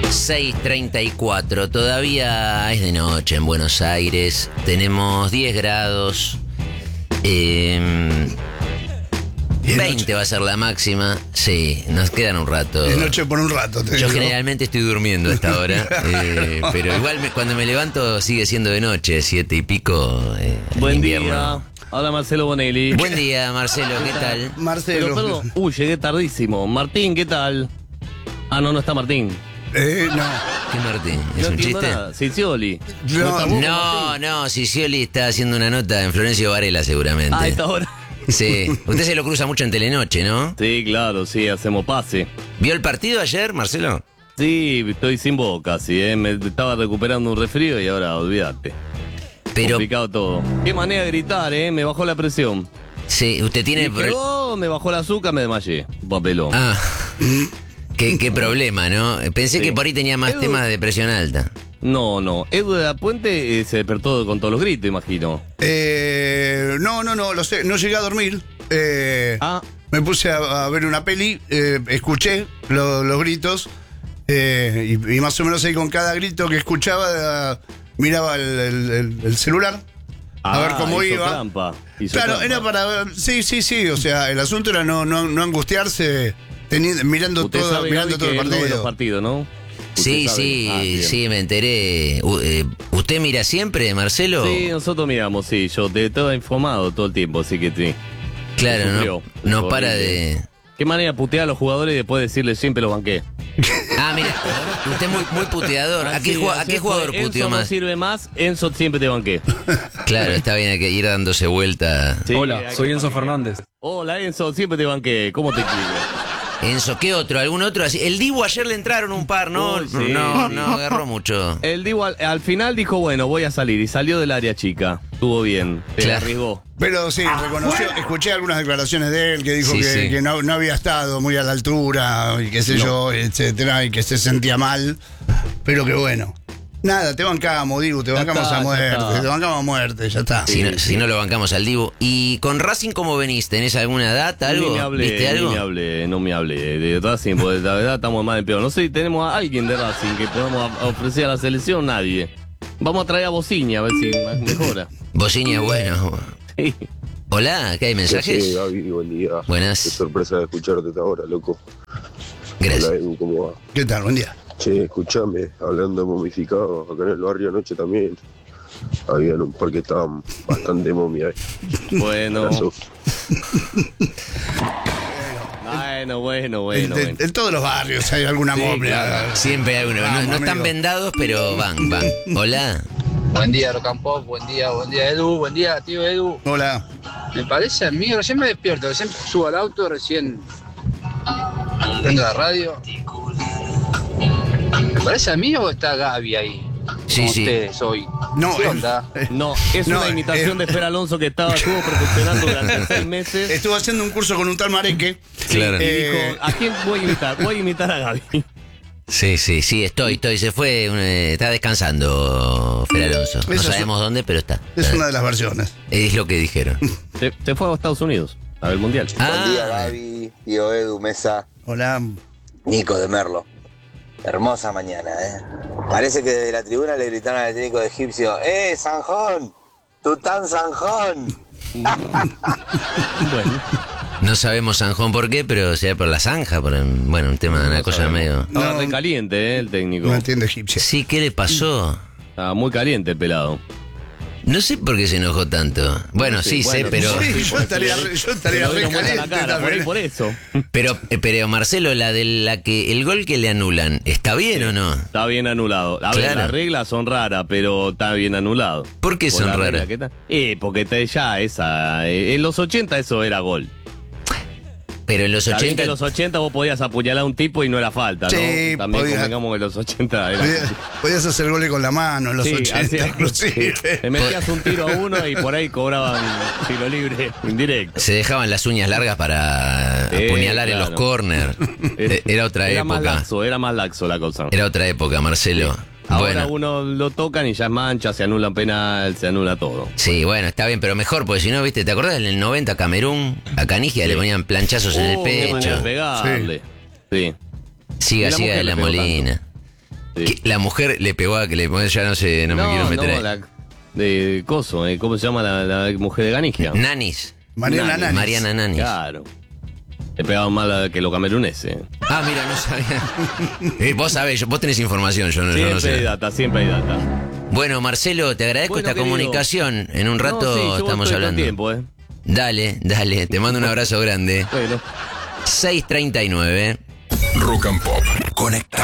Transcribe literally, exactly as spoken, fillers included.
seis treinta y cuatro, todavía es de noche en Buenos Aires, tenemos diez grados, eh, veinte va a ser la máxima, sí, nos quedan un rato. Es noche por un rato, te Yo digo. generalmente estoy durmiendo a esta hora, eh, pero igual me, cuando me levanto sigue siendo de noche, siete y pico. Eh, Buen invierno. día. Hola Marcelo Bonelli. Buen día, Marcelo, ¿qué tal? Marcelo. Pero, perdón, uy, llegué tardísimo. Martín, ¿qué tal? Ah, no, no está Martín. Eh, no. ¿Qué Martín? ¿Es no un entiendo chiste? nada. Cicioli. No, está vos, No, Martín? no, Sicioli está haciendo una nota en Florencio Varela seguramente. Ah, esta hora. Sí, usted se lo cruza mucho en Telenoche, ¿no? Sí, claro, sí, hacemos pase. ¿Vio el partido ayer, Marcelo? Sí, estoy sin voz casi, ¿eh? Me estaba recuperando un resfrío y ahora olvídate. Pero, Complicado todo. Qué manera de gritar, ¿eh? Me bajó la presión. sí, usted tiene... Me pegó, me bajó el azúcar, me desmayé. Papelón. Ah, qué, qué problema, ¿no? Pensé Sí. que por ahí tenía más Edu- temas de presión alta. No, no. Edu de la Puente eh, se despertó con todos los gritos, imagino. Eh, no, no, no, lo sé, no llegué a dormir. Eh, Ah, Me puse a, a ver una peli, eh, escuché lo- los gritos eh, y, y más o menos ahí con cada grito que escuchaba eh, miraba el, el- el- el celular a ah, ver cómo hizo iba. trampa, hizo Claro, trampa. era para ver, sí, sí, sí, o sea, el asunto era no, no, no angustiarse teniendo, mirando Usted todo, sabe, mirando Gaby, todo el que él no ve partido. los partidos, ¿no? Sí, Usted sabe. sí, Ah, bien. sí, me enteré. U- eh, ¿Usted mira siempre, Marcelo? Sí, nosotros miramos, sí. Yo te estaba informado todo el tiempo, así que sí. Claro, sufrió, no, no sufrió para horrible. de... ¿Qué manera putear a los jugadores y después decirles siempre los banqué? Ah, mira, usted es muy, muy puteador. ¿A qué, Así- jua- a así qué fue. jugador puteó Enzo no más? sirve más, Enzo siempre te banqué. Claro, está bien, hay que ir dándose vuelta. Sí, Hola, hay soy que- Enzo Fernández. Hola Enzo, siempre te banqué. ¿Cómo te explico? Enzo, ¿qué otro? ¿Algún otro? Así- El Dibu ayer le entraron un par, ¿no? Uy, sí, no, sí. no, agarró mucho. El Divo al, al final dijo, bueno, voy a salir. Y salió del área chica. Estuvo bien. Se Claro. arriesgó. Pero sí, reconoció, escuché algunas declaraciones de él que dijo Sí, que, sí. que no, no había estado muy a la altura y qué sé yo, etcétera, y que se sentía mal, pero que bueno. Nada, te bancamos, Dibu, te Ya bancamos está, a ya muerte, está. te bancamos a muerte, ya está. Si no, si no lo bancamos al Dibu. ¿Y con Racing cómo venís? ¿Tenés alguna data, algo? Ni me hablé, ¿Viste algo? ni me hablé, no me hablé de Racing, porque la verdad estamos mal en peor. No sé si tenemos a alguien de Racing que podamos a- ofrecer a la selección, nadie. Vamos a traer a Bociña a ver si mejora. Bociña, bueno. Sí. Hola, ¿qué hay mensajes? Sí, Gaby, buen día. Buenas. Qué sorpresa de escucharte hasta ahora, loco. Gracias. Hola, Edu, ¿cómo va? ¿Qué tal? Buen día. Che, escuchame, hablando de momificados, acá en el barrio anoche también había un par que estaban bastante momias. Bueno. Abrazo. Bueno, bueno, En, bueno. en- bueno. en todos los barrios hay alguna Sí, momia. claro. Siempre hay uno. No, Vamos, no están amigo. vendados, pero van, van. Hola. Buen día, Rocampo, buen día, buen día, Edu, buen día, tío Edu. Hola. Me parece a mí, recién me despierto, recién subo al auto, recién prendo la radio. ¿Me parece a mí o está Gaby ahí? Sí, Con sí. ustedes hoy. No, ¿Qué eh, onda? No, es No, una imitación eh, de Fer Alonso que estaba, estuvo perfeccionando durante seis meses. Estuve haciendo un curso con un tal Mareque. Claro. Y Eh, dijo, ¿a quién voy a imitar? Voy a imitar a Gaby. Sí, sí, sí, estoy, estoy. Se fue, eh, está descansando Fer Alonso. No Esa es sabemos dónde, pero está. Es una de las versiones. Es lo que dijeron. Se, se fue a Estados Unidos, a ver el Mundial. Buen día, Ah, Gaby, tío Edu, Mesa, Hola. Nico de Merlo. Hermosa mañana, ¿eh? Parece que desde la tribuna le gritaron al técnico de egipcio, ¡Eh, Sanjón! ¡Tután Sanjón! Bueno, no sabemos Sanjón por qué, pero sea por la zanja, por bueno, un tema, una no cosa sabemos. medio. Estaba No. re caliente, ¿eh? El técnico. No entiende egipcio. Sí, ¿qué le pasó? Estaba muy caliente el pelado. No sé por qué se enojó tanto. Bueno, sí, sé, bueno, pero, Sí, yo estaría, re- yo estaría Pero re vino muerta la caliente cara, por, ahí, también. por eso. pero, eh, pero Marcelo, la de la que el gol que le anulan, ¿está bien o no? Está bien anulado. A ver, Claro. las reglas son raras, pero está bien anulado. ¿Por qué Por son la regla raras? que está- Eh, porque te- ya esa. eh, en los ochenta eso era gol. Pero en los Está bien que ochenta en los ochenta vos podías apuñalar a un tipo y no era falta, ¿no? Sí, También podía- convengamos que en los ochenta era. Podías, podías hacer goles con la mano en los Sí, ochenta, hacía- inclusive. Le metías un tiro a uno y por ahí cobraban tiro libre indirecto. se dejaban las uñas largas para Sí, apuñalar en los claro. corners. Eh, Era otra Era más época. laxo, era más laxo la cosa. Era otra época, Marcelo. Ahora Bueno. uno lo tocan y ya es mancha, se anula un penal, se anula todo. Sí, bueno, está bien, pero mejor, porque si no, viste, ¿te acordás en el noventa Camerún? A Canigia le ponían planchazos en el Oh, qué manera de pecho. pegarle. Sí. Siga, Y la siga de mujer la le pegó Molina. Sí. Que la mujer le pegó a que le ya no sé, no, me quiero meter no, ahí. la de Coso, eh, ¿cómo se llama la, la mujer de Ganigia? Nanis. Mariana Nanis. Nanis. Mariana Nanis. Claro. Le pegaban mal que los cameruneses. Ah, mira, no sabía. Eh, vos sabés, vos tenés información, yo no, yo Siempre no sé. hay data, siempre hay data. Bueno, Marcelo, te agradezco Bueno, esta querido. comunicación. En un rato No, sí, yo estamos estoy con hablando. tiempo, eh. Dale, dale, te mando un abrazo grande. Bueno. seis treinta y nueve. Rock and Pop. Conecta.